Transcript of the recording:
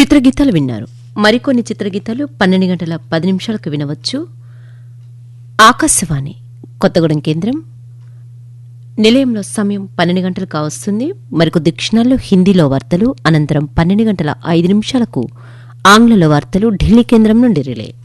చిత్రగీతాలు విన్నారు. మరికొన్ని చిత్రగీతాలు 12 గంటల 10 నిమిషాలకు వినవచ్చు. ఆకాశవాణి కొత్తగూడెం కేంద్రం నిలయంలో సమయం 12 గంటలు కావస్తుంది. మరికొద్ది క్షణాల్లో హిందీలో వార్తలు, అనంతరం 12 గంటల 5 నిమిషాలకు ఆంగ్లంలో వార్తలు ఢిల్లీ కేంద్రం నుండి రిలే.